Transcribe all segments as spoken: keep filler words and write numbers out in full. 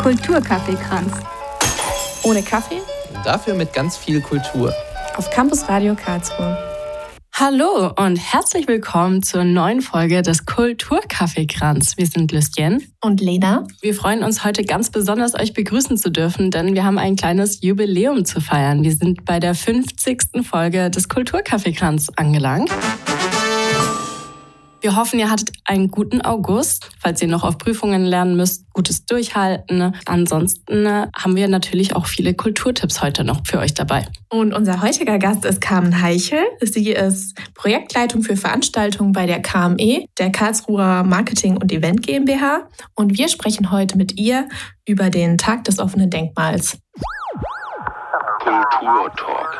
Kulturkaffeekranz. Ohne Kaffee? Dafür mit ganz viel Kultur. Auf Campus Radio Karlsruhe. Hallo und herzlich willkommen zur neuen Folge des Kulturkaffeekranz. Wir sind Lucien und Lena. Wir freuen uns heute ganz besonders, euch begrüßen zu dürfen, denn wir haben ein kleines Jubiläum zu feiern. Wir sind bei der fünfzigsten Folge des Kulturkaffeekranz angelangt. Wir hoffen, ihr hattet einen guten August. Falls ihr noch auf Prüfungen lernen müsst, gutes Durchhalten. Ansonsten haben wir natürlich auch viele Kulturtipps heute noch für euch dabei. Und unser heutiger Gast ist Carmen Heichel. Sie ist Projektleitung für Veranstaltungen bei der K M E, der Karlsruher Marketing- und Event GmbH. Und wir sprechen heute mit ihr über den Tag des offenen Denkmals. Kulturtalk.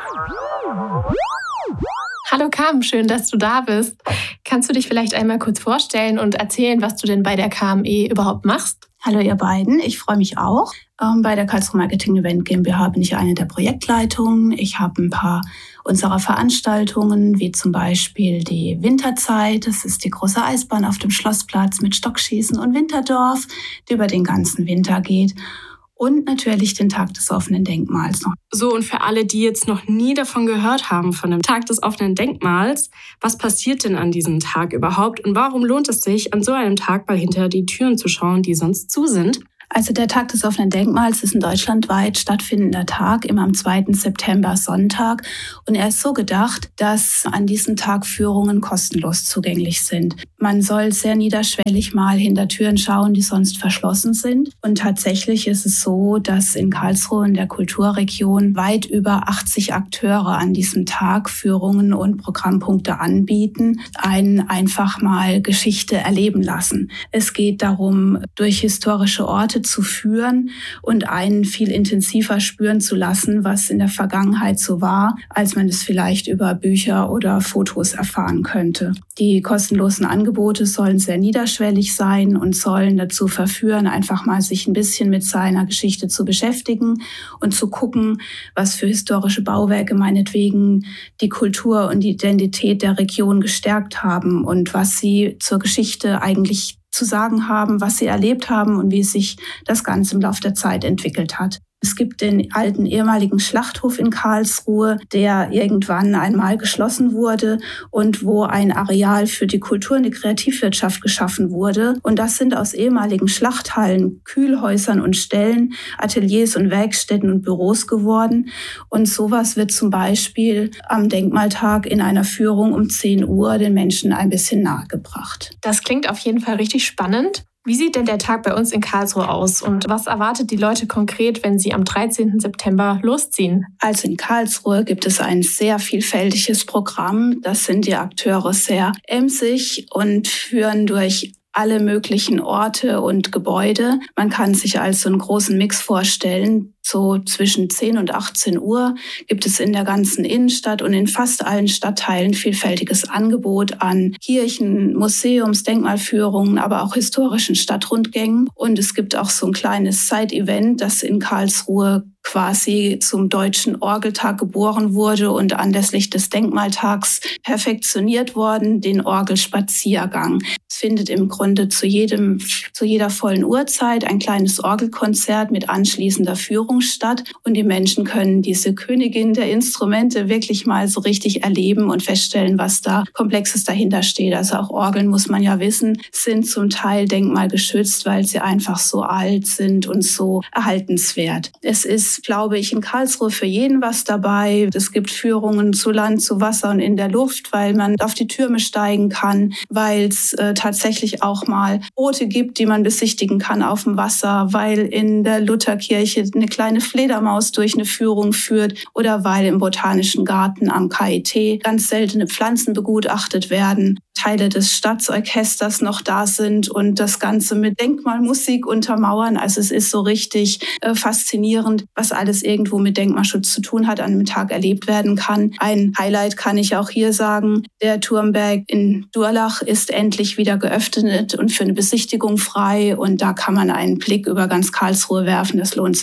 Hallo Carmen, schön, dass du da bist. Kannst du dich vielleicht einmal kurz vorstellen und erzählen, was du denn bei der K M E überhaupt machst? Hallo ihr beiden, ich freue mich auch. Ähm, bei der Karlsruher Marketing Event GmbH bin ich eine der Projektleitungen. Ich habe ein paar unserer Veranstaltungen, wie zum Beispiel die Winterzeit. Das ist die große Eisbahn auf dem Schlossplatz mit Stockschießen und Winterdorf, die über den ganzen Winter geht. Und natürlich den Tag des offenen Denkmals noch. So, und für alle, die jetzt noch nie davon gehört haben, von dem Tag des offenen Denkmals, was passiert denn an diesem Tag überhaupt und warum lohnt es sich, an so einem Tag mal hinter die Türen zu schauen, die sonst zu sind? Also der Tag des offenen Denkmals ist ein deutschlandweit stattfindender Tag, immer am zweiten September, Sonntag. Und er ist so gedacht, dass an diesem Tag Führungen kostenlos zugänglich sind. Man soll sehr niederschwellig mal hinter Türen schauen, die sonst verschlossen sind. Und tatsächlich ist es so, dass in Karlsruhe in der Kulturregion weit über achtzig Akteure an diesem Tag Führungen und Programmpunkte anbieten, einen einfach mal Geschichte erleben lassen. Es geht darum, durch historische Orte zu führen und einen viel intensiver spüren zu lassen, was in der Vergangenheit so war, als man es vielleicht über Bücher oder Fotos erfahren könnte. Die kostenlosen Angebote sollen sehr niederschwellig sein und sollen dazu verführen, einfach mal sich ein bisschen mit seiner Geschichte zu beschäftigen und zu gucken, was für historische Bauwerke meinetwegen die Kultur und die Identität der Region gestärkt haben und was sie zur Geschichte eigentlich zu sagen haben, was sie erlebt haben und wie sich das Ganze im Laufe der Zeit entwickelt hat. Es gibt den alten ehemaligen Schlachthof in Karlsruhe, der irgendwann einmal geschlossen wurde und wo ein Areal für die Kultur und die Kreativwirtschaft geschaffen wurde. Und das sind aus ehemaligen Schlachthallen, Kühlhäusern und Ställen, Ateliers und Werkstätten und Büros geworden. Und sowas wird zum Beispiel am Denkmaltag in einer Führung um zehn Uhr den Menschen ein bisschen nahegebracht. Das klingt auf jeden Fall richtig spannend. Wie sieht denn der Tag bei uns in Karlsruhe aus und was erwartet die Leute konkret, wenn sie am dreizehnten September losziehen? Also in Karlsruhe gibt es ein sehr vielfältiges Programm. Das sind die Akteure sehr emsig und führen durch alle möglichen Orte und Gebäude. Man kann sich also einen großen Mix vorstellen. So zwischen zehn und achtzehn Uhr gibt es in der ganzen Innenstadt und in fast allen Stadtteilen vielfältiges Angebot an Kirchen, Museums, Denkmalführungen, aber auch historischen Stadtrundgängen. Und es gibt auch so ein kleines Side-Event, das in Karlsruhe quasi zum Deutschen Orgeltag geboren wurde und anlässlich des Denkmaltags perfektioniert worden, den Orgelspaziergang. Es findet im Grunde zu jedem, zu jeder vollen Uhrzeit ein kleines Orgelkonzert mit anschließender Führung statt und die Menschen können diese Königin der Instrumente wirklich mal so richtig erleben und feststellen, was da Komplexes dahinter steht. Also auch Orgeln, muss man ja wissen, sind zum Teil denkmalgeschützt, weil sie einfach so alt sind und so erhaltenswert. Es ist, glaube ich, in Karlsruhe für jeden was dabei. Es gibt Führungen zu Land, zu Wasser und in der Luft, weil man auf die Türme steigen kann, weil es äh, tatsächlich auch mal Boote gibt, die man besichtigen kann auf dem Wasser, weil in der Lutherkirche eine kleine Fledermaus durch eine Führung führt oder weil im Botanischen Garten am K I T ganz seltene Pflanzen begutachtet werden. Teile des Stadtorchesters noch da sind und das Ganze mit Denkmalmusik untermauern. Also es ist so richtig äh, faszinierend, was alles irgendwo mit Denkmalschutz zu tun hat, an einem Tag erlebt werden kann. Ein Highlight kann ich auch hier sagen. Der Turmberg in Durlach ist endlich wieder geöffnet und für eine Besichtigung frei. Und da kann man einen Blick über ganz Karlsruhe werfen. Das lohnt sich unbedingt.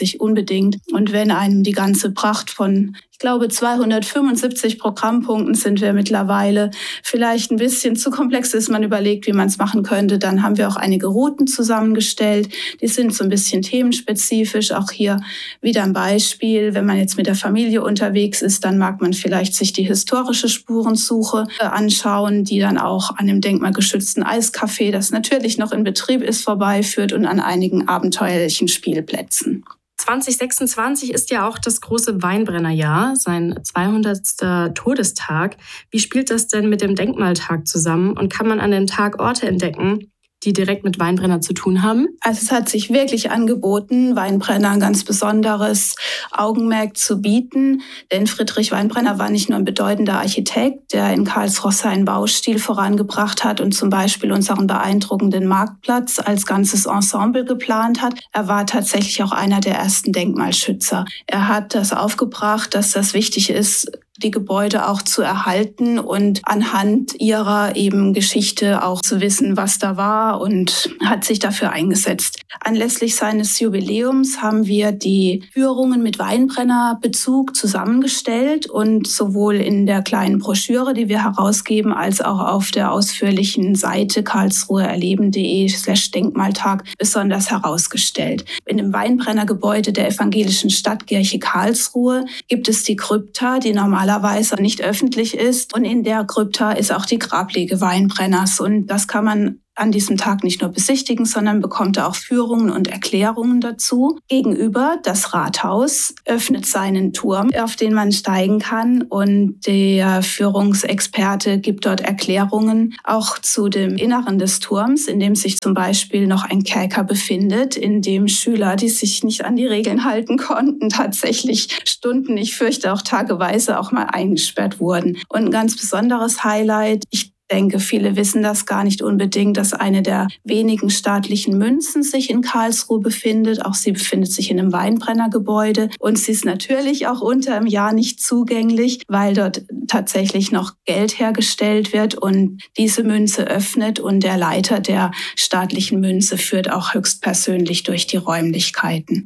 unbedingt. Und wenn einem die ganze Pracht von, ich glaube, zweihundertfünfundsiebzig Programmpunkten sind wir mittlerweile, vielleicht ein bisschen zu komplex ist, man überlegt, wie man es machen könnte, dann haben wir auch einige Routen zusammengestellt. Die sind so ein bisschen themenspezifisch. Auch hier wieder ein Beispiel. Wenn man jetzt mit der Familie unterwegs ist, dann mag man vielleicht sich die historische Spurensuche anschauen, die dann auch an dem denkmalgeschützten Eiscafé, das natürlich noch in Betrieb ist, vorbeiführt und an einigen abenteuerlichen Spielplätzen. zwanzig sechsundzwanzig ist ja auch das große Weinbrennerjahr, sein zweihundertster Todestag. Wie spielt das denn mit dem Denkmaltag zusammen und kann man an dem Tag Orte entdecken, die direkt mit Weinbrenner zu tun haben? Also es hat sich wirklich angeboten, Weinbrenner ein ganz besonderes Augenmerk zu bieten. Denn Friedrich Weinbrenner war nicht nur ein bedeutender Architekt, der in Karlsruhe seinen Baustil vorangebracht hat und zum Beispiel unseren beeindruckenden Marktplatz als ganzes Ensemble geplant hat. Er war tatsächlich auch einer der ersten Denkmalschützer. Er hat das aufgebracht, dass das wichtig ist, die Gebäude auch zu erhalten und anhand ihrer eben Geschichte auch zu wissen, was da war, und hat sich dafür eingesetzt. Anlässlich seines Jubiläums haben wir die Führungen mit Weinbrennerbezug zusammengestellt und sowohl in der kleinen Broschüre, die wir herausgeben, als auch auf der ausführlichen Seite karlsruheerleben.de slash Denkmaltag besonders herausgestellt. In dem Weinbrennergebäude der evangelischen Stadtkirche Karlsruhe gibt es die Krypta, die normalerweise nicht öffentlich ist. Und in der Krypta ist auch die Grablege Weinbrenners. Und das kann man an diesem Tag nicht nur besichtigen, sondern bekommt auch Führungen und Erklärungen dazu. Gegenüber das Rathaus öffnet seinen Turm, auf den man steigen kann, und der Führungsexperte gibt dort Erklärungen auch zu dem Inneren des Turms, in dem sich zum Beispiel noch ein Kerker befindet, in dem Schüler, die sich nicht an die Regeln halten konnten, tatsächlich Stunden, ich fürchte auch tageweise, auch mal eingesperrt wurden. Und ein ganz besonderes Highlight, ich Ich denke, viele wissen das gar nicht unbedingt, dass eine der wenigen staatlichen Münzen sich in Karlsruhe befindet. Auch sie befindet sich in einem Weinbrennergebäude, und sie ist natürlich auch unter im Jahr nicht zugänglich, weil dort tatsächlich noch Geld hergestellt wird und diese Münze öffnet, und der Leiter der staatlichen Münze führt auch höchstpersönlich durch die Räumlichkeiten.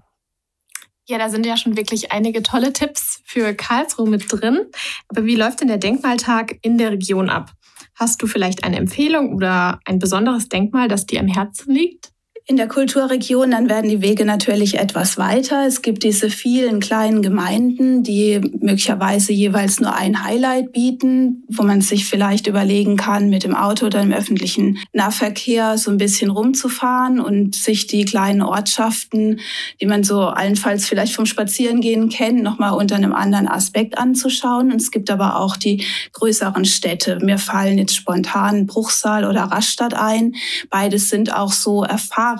Ja, da sind ja schon wirklich einige tolle Tipps für Karlsruhe mit drin. Aber wie läuft denn der Denkmaltag in der Region ab? Hast du vielleicht eine Empfehlung oder ein besonderes Denkmal, das dir am Herzen liegt? In der Kulturregion, dann werden die Wege natürlich etwas weiter. Es gibt diese vielen kleinen Gemeinden, die möglicherweise jeweils nur ein Highlight bieten, wo man sich vielleicht überlegen kann, mit dem Auto oder im öffentlichen Nahverkehr so ein bisschen rumzufahren und sich die kleinen Ortschaften, die man so allenfalls vielleicht vom Spazierengehen kennt, nochmal unter einem anderen Aspekt anzuschauen. Und es gibt aber auch die größeren Städte. Mir fallen jetzt spontan Bruchsal oder Rastatt ein. Beides sind auch so erfahrene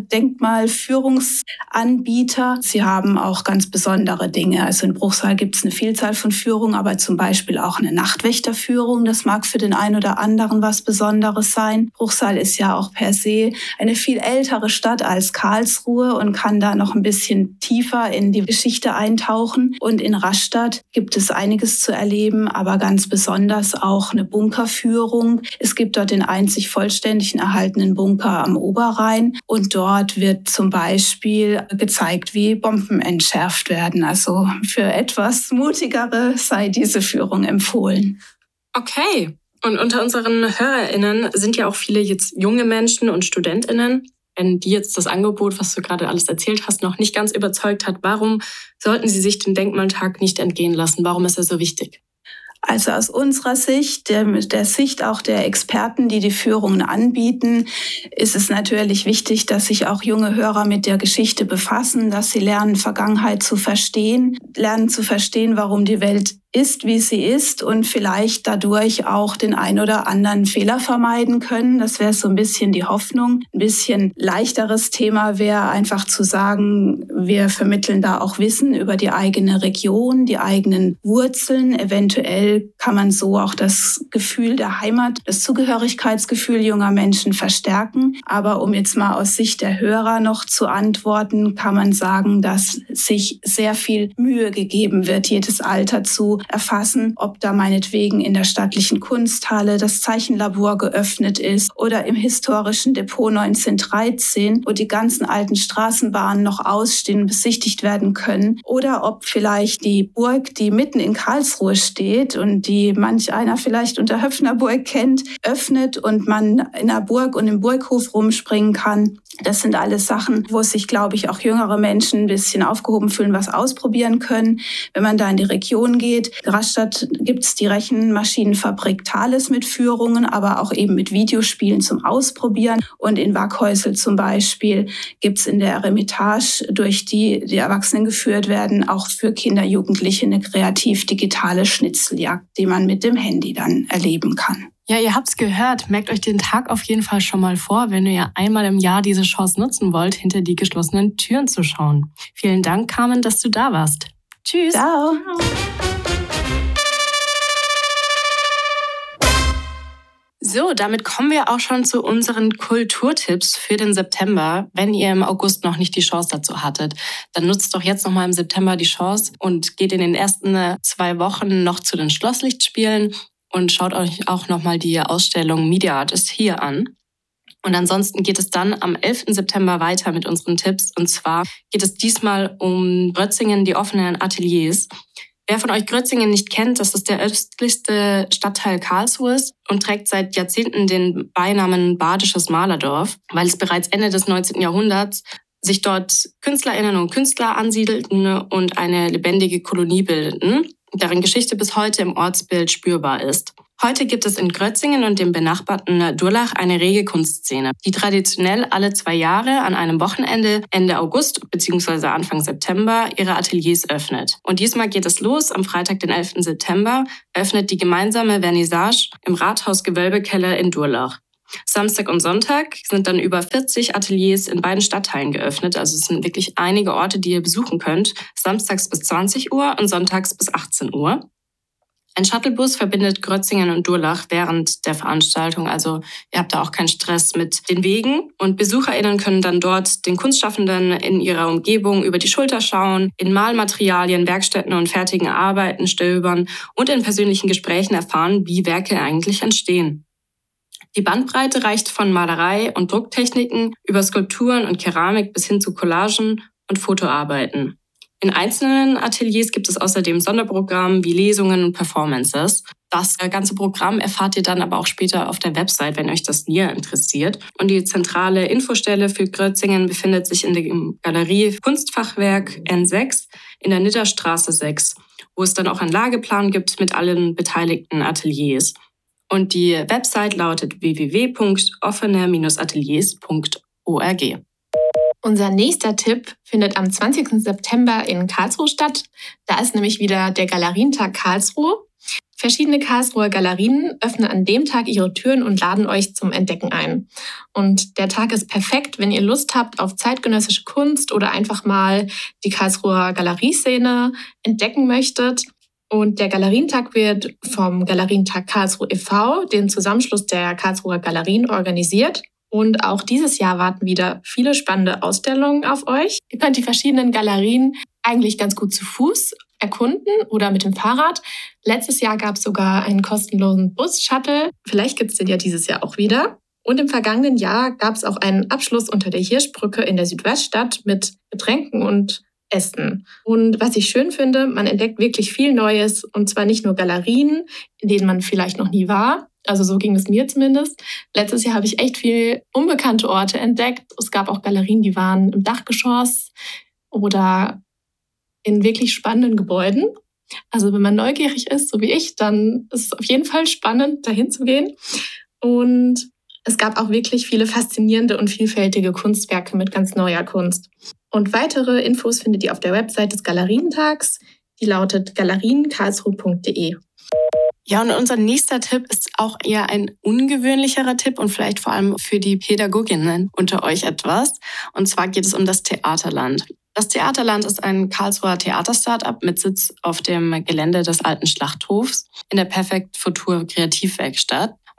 Denkmalführungsanbieter. Sie haben auch ganz besondere Dinge. Also in Bruchsal gibt es eine Vielzahl von Führungen, aber zum Beispiel auch eine Nachtwächterführung. Das mag für den einen oder anderen was Besonderes sein. Bruchsal ist ja auch per se eine viel ältere Stadt als Karlsruhe und kann da noch ein bisschen tiefer in die Geschichte eintauchen. Und in Rastatt gibt es einiges zu erleben, aber ganz besonders auch eine Bunkerführung. Es gibt dort den einzig vollständig erhaltenen Bunker am Oberrhein. Und dort wird zum Beispiel gezeigt, wie Bomben entschärft werden. Also für etwas mutigere sei diese Führung empfohlen. Okay. Und unter unseren HörerInnen sind ja auch viele jetzt junge Menschen und StudentInnen. Wenn die jetzt das Angebot, was du gerade alles erzählt hast, noch nicht ganz überzeugt hat, warum sollten sie sich den Denkmaltag nicht entgehen lassen? Warum ist er so wichtig? Also aus unserer Sicht, der, der Sicht auch der Experten, die die Führungen anbieten, ist es natürlich wichtig, dass sich auch junge Hörer mit der Geschichte befassen, dass sie lernen, Vergangenheit zu verstehen, lernen zu verstehen, warum die Welt ist, wie sie ist, und vielleicht dadurch auch den ein oder anderen Fehler vermeiden können. Das wäre so ein bisschen die Hoffnung. Ein bisschen leichteres Thema wäre einfach zu sagen, wir vermitteln da auch Wissen über die eigene Region, die eigenen Wurzeln. Eventuell kann man so auch das Gefühl der Heimat, das Zugehörigkeitsgefühl junger Menschen verstärken. Aber um jetzt mal aus Sicht der Hörer noch zu antworten, kann man sagen, dass sich sehr viel Mühe gegeben wird, jedes Alter zu erfassen, ob da meinetwegen in der staatlichen Kunsthalle das Zeichenlabor geöffnet ist oder im historischen Depot neunzehnhundertdreizehn, wo die ganzen alten Straßenbahnen noch ausstehen und besichtigt werden können. Oder ob vielleicht die Burg, die mitten in Karlsruhe steht und die manch einer vielleicht unter Höpfnerburg kennt, öffnet und man in der Burg und im Burghof rumspringen kann. Das sind alles Sachen, wo sich, glaube ich, auch jüngere Menschen ein bisschen aufgehoben fühlen, was ausprobieren können. Wenn man da in die Region geht, in Rastatt gibt es die Rechenmaschinenfabrik Thales mit Führungen, aber auch eben mit Videospielen zum Ausprobieren. Und in Wackhäusel zum Beispiel gibt es in der Eremitage, durch die die Erwachsenen geführt werden, auch für Kinder, Jugendliche eine kreativ-digitale Schnitzeljagd, die man mit dem Handy dann erleben kann. Ja, ihr habt's gehört. Merkt euch den Tag auf jeden Fall schon mal vor, wenn ihr ja einmal im Jahr diese Chance nutzen wollt, hinter die geschlossenen Türen zu schauen. Vielen Dank, Carmen, dass du da warst. Tschüss. Ciao. So, damit kommen wir auch schon zu unseren Kulturtipps für den September. Wenn ihr im August noch nicht die Chance dazu hattet, dann nutzt doch jetzt nochmal im September die Chance und geht in den ersten zwei Wochen noch zu den Schlosslichtspielen und schaut euch auch nochmal die Ausstellung Media Artist hier an. Und ansonsten geht es dann am elften September weiter mit unseren Tipps. Und zwar geht es diesmal um Grötzingen, die offenen Ateliers. Wer von euch Grötzingen nicht kennt, das ist der östlichste Stadtteil Karlsruhes und trägt seit Jahrzehnten den Beinamen Badisches Malerdorf, weil es bereits Ende des neunzehnten Jahrhunderts sich dort KünstlerInnen und Künstler ansiedelten und eine lebendige Kolonie bildeten, deren Geschichte bis heute im Ortsbild spürbar ist. Heute gibt es in Grötzingen und dem benachbarten Durlach eine rege Kunstszene, die traditionell alle zwei Jahre an einem Wochenende Ende August bzw. Anfang September ihre Ateliers öffnet. Und diesmal geht es los. Am Freitag, den elften September, öffnet die gemeinsame Vernissage im Rathausgewölbekeller in Durlach. Samstag und Sonntag sind dann über vierzig Ateliers in beiden Stadtteilen geöffnet. Also es sind wirklich einige Orte, die ihr besuchen könnt. Samstags bis zwanzig Uhr und sonntags bis achtzehn Uhr. Ein Shuttlebus verbindet Grötzingen und Durlach während der Veranstaltung. Also ihr habt da auch keinen Stress mit den Wegen. Und BesucherInnen können dann dort den Kunstschaffenden in ihrer Umgebung über die Schulter schauen, in Malmaterialien, Werkstätten und fertigen Arbeiten stöbern und in persönlichen Gesprächen erfahren, wie Werke eigentlich entstehen. Die Bandbreite reicht von Malerei und Drucktechniken über Skulpturen und Keramik bis hin zu Collagen und Fotoarbeiten. In einzelnen Ateliers gibt es außerdem Sonderprogramme wie Lesungen und Performances. Das ganze Programm erfahrt ihr dann aber auch später auf der Website, wenn euch das näher interessiert. Und die zentrale Infostelle für Grötzingen befindet sich in der Galerie Kunstfachwerk N sechs in der Nidderstraße sechs, wo es dann auch einen Lageplan gibt mit allen beteiligten Ateliers. Und die Website lautet w w w punkt offene ateliers punkt org. Unser nächster Tipp findet am zwanzigsten September in Karlsruhe statt. Da ist nämlich wieder der Galerientag Karlsruhe. Verschiedene Karlsruher Galerien öffnen an dem Tag ihre Türen und laden euch zum Entdecken ein. Und der Tag ist perfekt, wenn ihr Lust habt auf zeitgenössische Kunst oder einfach mal die Karlsruher Galerieszene entdecken möchtet. Und der Galerientag wird vom Galerientag Karlsruhe e V, dem Zusammenschluss der Karlsruher Galerien, organisiert. Und auch dieses Jahr warten wieder viele spannende Ausstellungen auf euch. Ihr könnt die verschiedenen Galerien eigentlich ganz gut zu Fuß erkunden oder mit dem Fahrrad. Letztes Jahr gab es sogar einen kostenlosen Bus-Shuttle. Vielleicht gibt es den ja dieses Jahr auch wieder. Und im vergangenen Jahr gab es auch einen Abschluss unter der Hirschbrücke in der Südweststadt mit Getränken und Essen. Und was ich schön finde, man entdeckt wirklich viel Neues. Und zwar nicht nur Galerien, in denen man vielleicht noch nie war. Also so ging es mir zumindest. Letztes Jahr habe ich echt viel unbekannte Orte entdeckt. Es gab auch Galerien, die waren im Dachgeschoss oder in wirklich spannenden Gebäuden. Also wenn man neugierig ist, so wie ich, dann ist es auf jeden Fall spannend, dahin zu gehen. Und es gab auch wirklich viele faszinierende und vielfältige Kunstwerke mit ganz neuer Kunst. Und weitere Infos findet ihr auf der Website des Galerientags. Die lautet galerien-karlsruhe punkt de. Ja, und unser nächster Tipp ist auch eher ein ungewöhnlicherer Tipp und vielleicht vor allem für die Pädagoginnen unter euch etwas. Und zwar geht es um das Theaterland. Das Theaterland ist ein Karlsruher Theater-Startup mit Sitz auf dem Gelände des alten Schlachthofs in der Perfect Futur Kreativwerkstatt.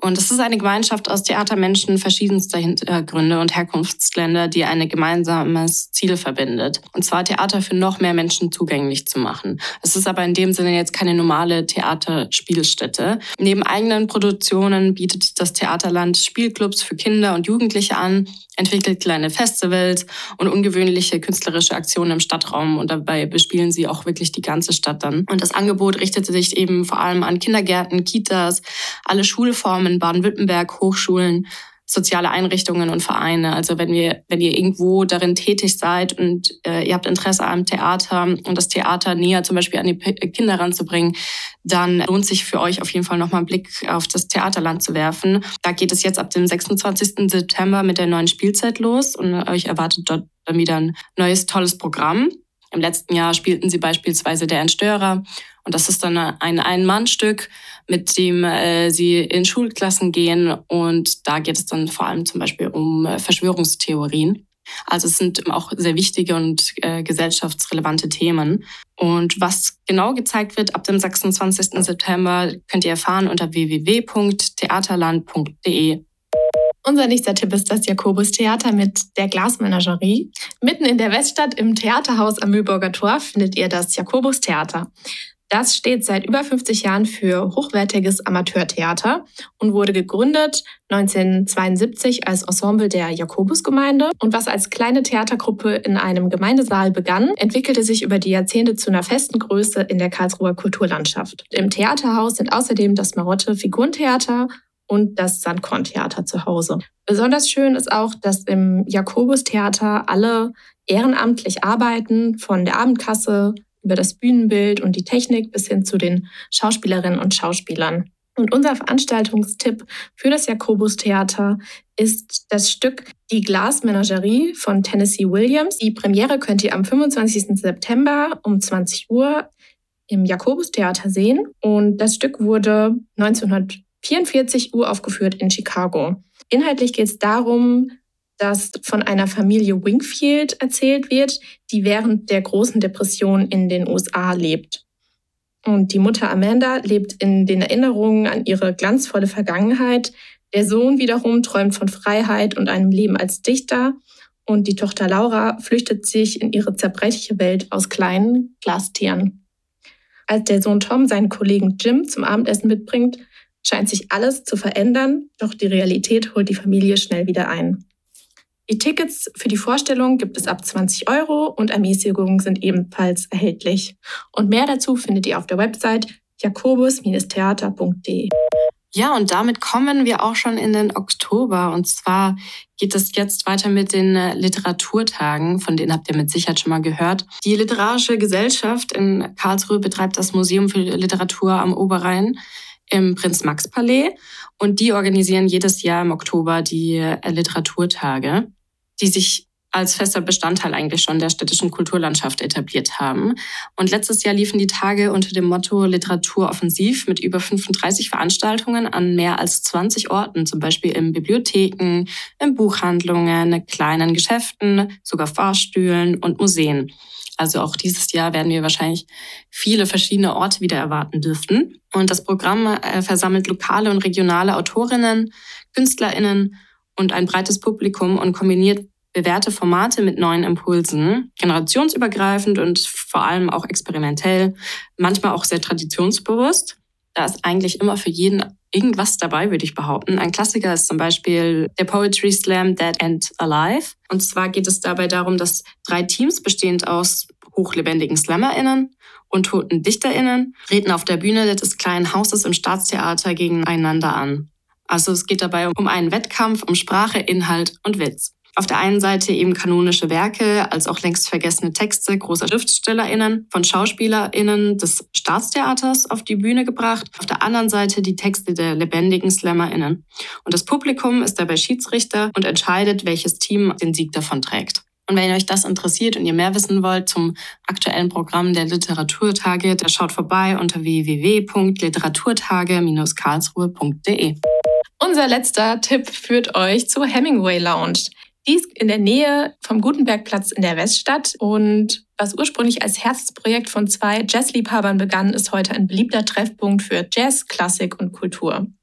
Und es ist eine Gemeinschaft aus Theatermenschen verschiedenster Hintergründe und Herkunftsländer, die ein gemeinsames Ziel verbindet. Und zwar Theater für noch mehr Menschen zugänglich zu machen. Es ist aber in dem Sinne jetzt keine normale Theaterspielstätte. Neben eigenen Produktionen bietet das Theaterland Spielclubs für Kinder und Jugendliche an, entwickelt kleine Festivals und ungewöhnliche künstlerische Aktionen im Stadtraum. Und dabei bespielen sie auch wirklich die ganze Stadt dann. Und das Angebot richtete sich eben vor allem an Kindergärten, Kitas, alle Schulformen in Baden-Württemberg, Hochschulen, soziale Einrichtungen und Vereine. Also wenn wir, wenn ihr irgendwo darin tätig seid und äh, ihr habt Interesse am Theater und das Theater näher zum Beispiel an die P- Kinder ranzubringen, dann lohnt sich für euch auf jeden Fall nochmal einen Blick auf das Theaterland zu werfen. Da geht es jetzt ab dem sechsundzwanzigsten September mit der neuen Spielzeit los und euch erwartet dort dann wieder ein neues, tolles Programm. Im letzten Jahr spielten sie beispielsweise Der Entstörer. Und das ist dann ein Ein-Mann-Stück, mit dem äh, sie in Schulklassen gehen. Und da geht es dann vor allem zum Beispiel um äh, Verschwörungstheorien. Also es sind auch sehr wichtige und äh, gesellschaftsrelevante Themen. Und was genau gezeigt wird ab dem sechsundzwanzigsten September, könnt ihr erfahren unter w w w punkt theaterland punkt d e. Unser nächster Tipp ist das Jakobus-Theater mit der Glasmenagerie. Mitten in der Weststadt im Theaterhaus am Mühlburger Tor findet ihr das Jakobus-Theater. Das steht seit über fünfzig Jahren für hochwertiges Amateurtheater und wurde gegründet neunzehnhundertzweiundsiebzig als Ensemble der Jakobusgemeinde. Und was als kleine Theatergruppe in einem Gemeindesaal begann, entwickelte sich über die Jahrzehnte zu einer festen Größe in der Karlsruher Kulturlandschaft. Im Theaterhaus sind außerdem das Marotte Figurentheater und das Sandkorn-Theater zu Hause. Besonders schön ist auch, dass im Jakobus-Theater alle ehrenamtlich arbeiten, von der Abendkasse über das Bühnenbild und die Technik bis hin zu den Schauspielerinnen und Schauspielern. Und unser Veranstaltungstipp für das Jakobus-Theater ist das Stück Die Glasmenagerie von Tennessee Williams. Die Premiere könnt ihr am fünfundzwanzigsten September um zwanzig Uhr im Jakobus-Theater sehen. Und das Stück wurde neunzehnhundertvierundvierzig uraufgeführt in Chicago. Inhaltlich geht es darum, dass von einer Familie Wingfield erzählt wird, die während der großen Depression in den U S A lebt. Und die Mutter Amanda lebt in den Erinnerungen an ihre glanzvolle Vergangenheit. Der Sohn wiederum träumt von Freiheit und einem Leben als Dichter. Und die Tochter Laura flüchtet sich in ihre zerbrechliche Welt aus kleinen Glastieren. Als der Sohn Tom seinen Kollegen Jim zum Abendessen mitbringt, scheint sich alles zu verändern, doch die Realität holt die Familie schnell wieder ein. Die Tickets für die Vorstellung gibt es ab zwanzig Euro und Ermäßigungen sind ebenfalls erhältlich. Und mehr dazu findet ihr auf der Website jakobus Theater punkt d e. Ja, und damit kommen wir auch schon in den Oktober. Und zwar geht es jetzt weiter mit den Literaturtagen, von denen habt ihr mit Sicherheit schon mal gehört. Die Literarische Gesellschaft in Karlsruhe betreibt das Museum für Literatur am Oberrhein im Prinz-Max-Palais. Und die organisieren jedes Jahr im Oktober die Literaturtage, die sich als fester Bestandteil eigentlich schon der städtischen Kulturlandschaft etabliert haben. Und letztes Jahr liefen die Tage unter dem Motto Literaturoffensiv mit über fünfunddreißig Veranstaltungen an mehr als zwanzig Orten, zum Beispiel in Bibliotheken, in Buchhandlungen, kleinen Geschäften, sogar Fahrstühlen und Museen. Also auch dieses Jahr werden wir wahrscheinlich viele verschiedene Orte wieder erwarten dürfen. Und das Programm versammelt lokale und regionale Autorinnen, KünstlerInnen und ein breites Publikum und kombiniert bewährte Formate mit neuen Impulsen, generationsübergreifend und vor allem auch experimentell, manchmal auch sehr traditionsbewusst. Da ist eigentlich immer für jeden irgendwas dabei, würde ich behaupten. Ein Klassiker ist zum Beispiel der Poetry Slam Dead and Alive. Und zwar geht es dabei darum, dass drei Teams bestehend aus hochlebendigen SlammerInnen und toten DichterInnen treten auf der Bühne des kleinen Hauses im Staatstheater gegeneinander an. Also es geht dabei um einen Wettkampf, um Sprache, Inhalt und Witz. Auf der einen Seite eben kanonische Werke, als auch längst vergessene Texte großer SchriftstellerInnen, von SchauspielerInnen des Staatstheaters auf die Bühne gebracht. Auf der anderen Seite die Texte der lebendigen SlammerInnen. Und das Publikum ist dabei Schiedsrichter und entscheidet, welches Team den Sieg davonträgt. Und wenn euch das interessiert und ihr mehr wissen wollt zum aktuellen Programm der Literaturtage, dann schaut vorbei unter w w w punkt literaturtage Bindestrich karlsruhe punkt d e. Unser letzter Tipp führt euch zur Hemingway Lounge. Die ist in der Nähe vom Gutenbergplatz in der Weststadt und was ursprünglich als Herzensprojekt von zwei Jazzliebhabern begann, ist heute ein beliebter Treffpunkt für Jazz, Klassik und Kultur.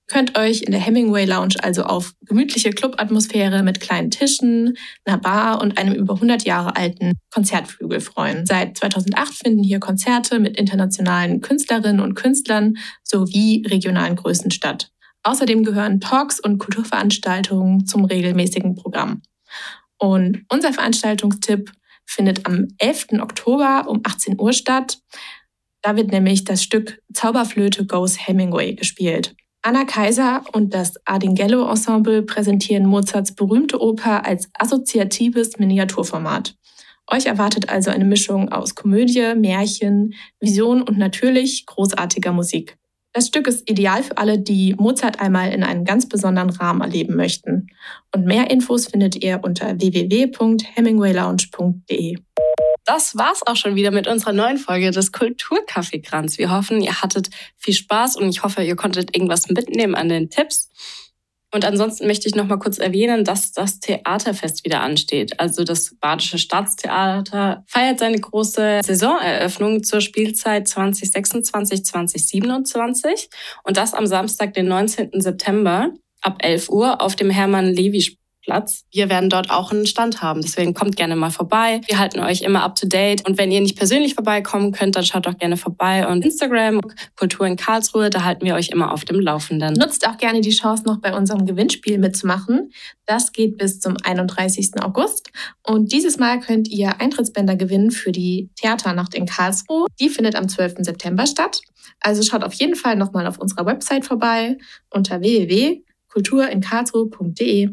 Könnt euch in der Hemingway Lounge also auf gemütliche Clubatmosphäre mit kleinen Tischen, einer Bar und einem über hundert Jahre alten Konzertflügel freuen. Seit zweitausendacht finden hier Konzerte mit internationalen Künstlerinnen und Künstlern sowie regionalen Größen statt. Außerdem gehören Talks und Kulturveranstaltungen zum regelmäßigen Programm. Und unser Veranstaltungstipp findet am elften Oktober um achtzehn Uhr statt. Da wird nämlich das Stück Zauberflöte Goes Hemingway gespielt. Anna Kaiser und das Ardinghello Ensemble präsentieren Mozarts berühmte Oper als assoziatives Miniaturformat. Euch erwartet also eine Mischung aus Komödie, Märchen, Vision und natürlich großartiger Musik. Das Stück ist ideal für alle, die Mozart einmal in einem ganz besonderen Rahmen erleben möchten. Und mehr Infos findet ihr unter w w w punkt hemingway lounge punkt d e. Das war's auch schon wieder mit unserer neuen Folge des Kulturkaffeekrans. Wir hoffen, ihr hattet viel Spaß und ich hoffe, ihr konntet irgendwas mitnehmen an den Tipps. Und ansonsten möchte ich noch mal kurz erwähnen, dass das Theaterfest wieder ansteht. Also das Badische Staatstheater feiert seine große Saisoneröffnung zur Spielzeit zwanzig sechsundzwanzig zwanzig siebenundzwanzig und das am Samstag, den neunzehnten September ab elf Uhr auf dem Hermann-Levi-Platz. Wir werden dort auch einen Stand haben, deswegen kommt gerne mal vorbei. Wir halten euch immer up to date und wenn ihr nicht persönlich vorbeikommen könnt, dann schaut doch gerne vorbei und Instagram, Kultur in Karlsruhe, da halten wir euch immer auf dem Laufenden. Nutzt auch gerne die Chance, noch bei unserem Gewinnspiel mitzumachen. Das geht bis zum einunddreißigsten August und dieses Mal könnt ihr Eintrittsbänder gewinnen für die Theaternacht in Karlsruhe. Die findet am zwölften September statt. Also schaut auf jeden Fall nochmal auf unserer Website vorbei unter w w w punkt kultur in karlsruhe punkt d e.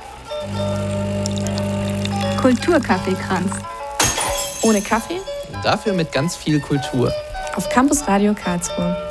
Kulturkaffeekrans. Ohne Kaffee? Dafür mit ganz viel Kultur. Auf Campus Radio Karlsruhe.